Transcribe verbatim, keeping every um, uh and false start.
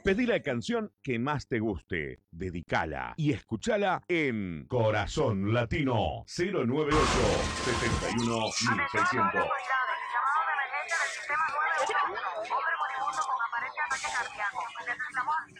Pedí la canción que más te guste, dedicala y escúchala en Corazón Latino cero nueve ocho, setenta y uno, mil seiscientos. Llamado de emergencia del sistema nueve uno uno. Hombre moribundo con aparente ataque cardíaco. Necesitamos